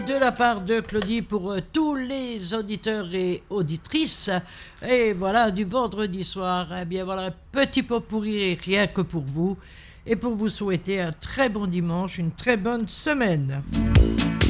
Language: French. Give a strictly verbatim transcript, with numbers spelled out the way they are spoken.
De la part de Claudie pour euh, tous les auditeurs et auditrices. Et voilà, du vendredi soir, eh bien voilà, un petit pot pourri rien que pour vous. Et pour vous souhaiter un très bon dimanche, une très bonne semaine.